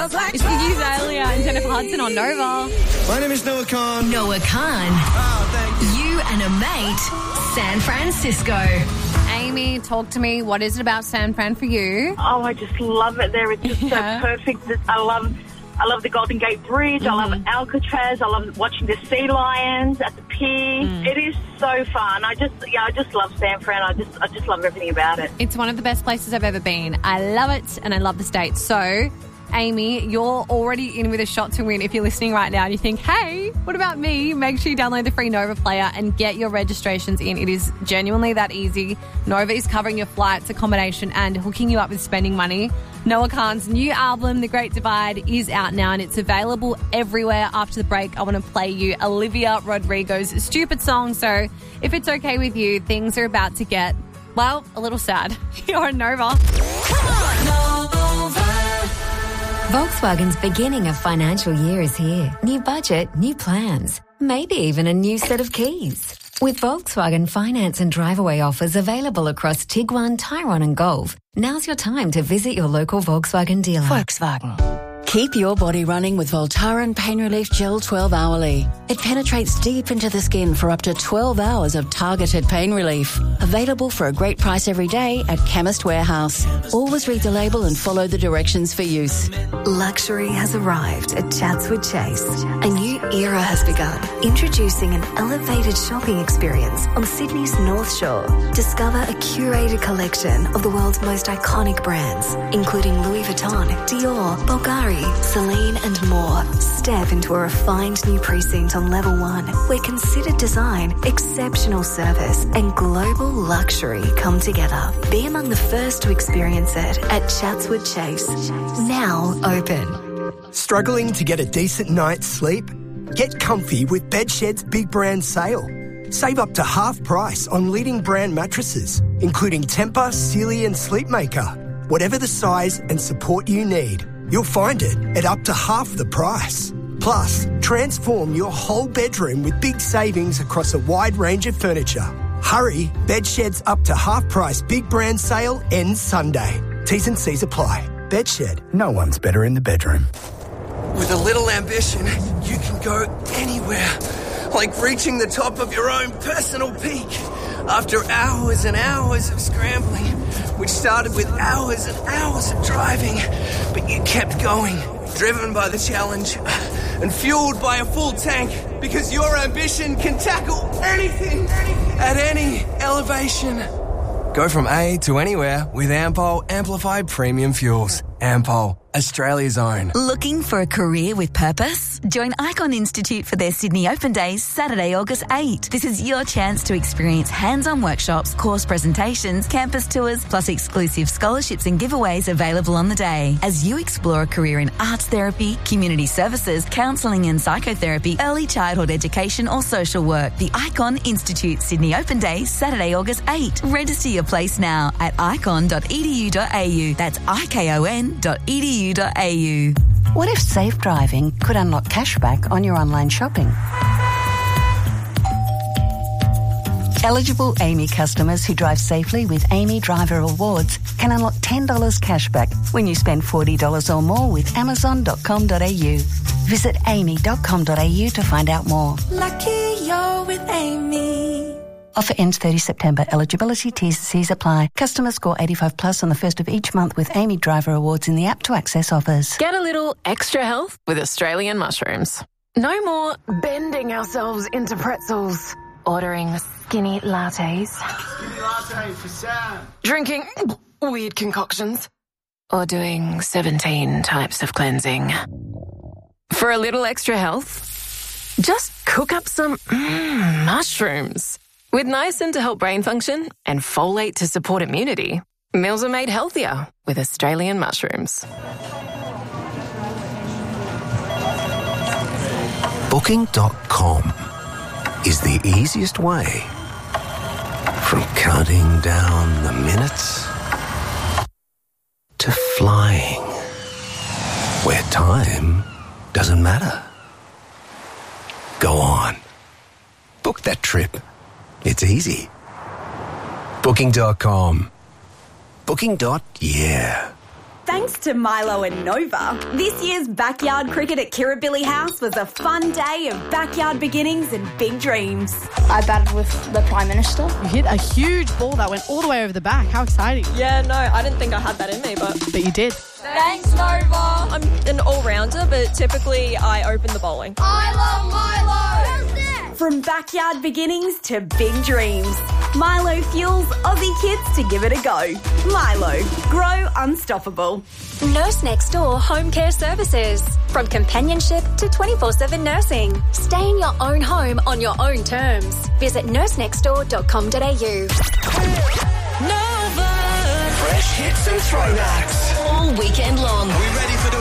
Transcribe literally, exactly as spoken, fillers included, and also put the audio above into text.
girls like It's Iggy Azalea and Jennifer Hudson on Nova. My name is Noah Khan. Noah Khan. Oh, thank you. You and a mate, San Francisco. Amy, talk to me. What is it about San Fran for you? Oh, I just love it there. It's just Yeah. so perfect. I love I love the Golden Gate Bridge. Mm-hmm. I love Alcatraz. I love watching the sea lions at the pier. Mm. It is so fun. I just, yeah, I just love San Fran. I just, I just love everything about it. It's one of the best places I've ever been. I love it and I love the state. So, Amy, you're already in with a shot to win if you're listening right now and you think, hey, what about me? Make sure you download the free Nova player and get your registrations in. It is genuinely that easy. Nova is covering your flights, accommodation and hooking you up with spending money. Noah Khan's new album, The Great Divide, is out now and it's available everywhere. After the break, I want to play you Olivia Rodrigo's Stupid Song. So if it's okay with you, things are about to get, well, a little sad. You're on Nova. Volkswagen's beginning of financial year is here. New budget, new plans, maybe even a new set of keys. With Volkswagen finance and drive-away offers available across Tiguan, Tyrone and Golf, now's your time to visit your local Volkswagen dealer. Volkswagen. Keep your body running with Voltaren Pain Relief Gel twelve hourly. It penetrates deep into the skin for up to twelve hours of targeted pain relief. Available for a great price every day at Chemist Warehouse. Always read the label and follow the directions for use. Luxury has arrived at Chatswood Chase. A new era has begun, introducing an elevated shopping experience on Sydney's North Shore. Discover a curated collection of the world's most iconic brands, including Louis Vuitton, Dior, Bulgari, Celine and more. Step into a refined new precinct on level one where considered design, exceptional service and global luxury come together. Be among the first to experience it at Chatswood Chase. Now open. Struggling to get a decent night's sleep? Get comfy with Bedshed's big brand sale. Save up to half price on leading brand mattresses, including Tempur, Sealy and Sleepmaker. Whatever the size and support you need, you'll find it at up to half the price. Plus, transform your whole bedroom with big savings across a wide range of furniture. Hurry, Bedshed's up to half price big brand sale ends Sunday. T's and C's apply. Bedshed, no one's better in the bedroom. With a little ambition, you can go anywhere. Like reaching the top of your own personal peak. After hours and hours of scrambling, which started with hours and hours of driving, but you kept going, driven by the challenge and fueled by a full tank, because your ambition can tackle anything at any elevation. Go from A to anywhere with Ampol Amplified Premium Fuels. Ampol, Australia's own. Looking for a career with purpose? Join Icon Institute for their Sydney Open Days, Saturday, August eighth. This is your chance to experience hands-on workshops, course presentations, campus tours, plus exclusive scholarships and giveaways available on the day. As you explore a career in arts therapy, community services, counselling and psychotherapy, early childhood education or social work. The Icon Institute Sydney Open Days, Saturday, August eighth. Register your place now at icon dot e d u dot a u. That's I K O N dot e d u dot a u. What if safe driving could unlock cashback on your online shopping? Eligible Amy customers who drive safely with Amy Driver Awards can unlock ten dollars cashback when you spend forty dollars or more with amazon dot com dot a u. Visit amy dot com dot a u to find out more. Lucky you're with Amy. Offer ends thirtieth September. Eligibility, T's and C's apply. Customers score eighty-five plus on the first of each month with Amy Driver Awards in the app to access offers. Get a little extra health with Australian mushrooms. No more bending ourselves into pretzels. Ordering skinny lattes. Skinny latte for Sam. Drinking weird concoctions. Or doing seventeen types of cleansing. For a little extra health, just cook up some mm, mushrooms. With niacin to help brain function and folate to support immunity, meals are made healthier with Australian mushrooms. Booking dot com is the easiest way from counting down the minutes to flying, where time doesn't matter. Go on. Book that trip. It's easy. Booking dot com. Booking. Yeah. Thanks to Milo and Nova, this year's backyard cricket at Kirribilli House was a fun day of backyard beginnings and big dreams. I batted with the Prime Minister. You hit a huge ball that went all the way over the back. How exciting. Yeah, no, I didn't think I had that in me, but... But you did. Thanks, Nova. I'm an all-rounder, but typically I open the bowling. I love Milo! From backyard beginnings to big dreams, Milo fuels Aussie kids to give it a go. Milo, grow unstoppable. Nurse Next Door Home Care Services. From companionship to twenty-four seven nursing. Stay in your own home on your own terms. Visit nurse next door dot com dot a u. Nova. Fresh hits and throwbacks. All weekend long. Are we ready for the